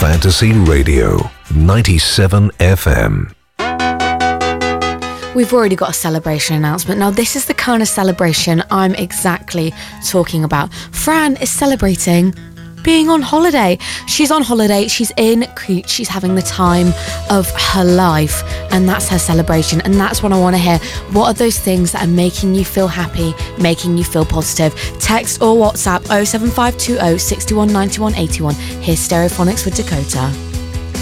Fantasy Radio, 97 FM. We've already got a celebration announcement. Now, this is the kind of celebration I'm exactly talking about. Fran is celebrating being on holiday. She's on holiday. She's in Crete. She's having the time of her life. And that's her celebration. And that's what I want to hear. What are those things that are making you feel happy, making you feel positive? Text or WhatsApp 07520 619181. Here's Stereophonics with Dakota.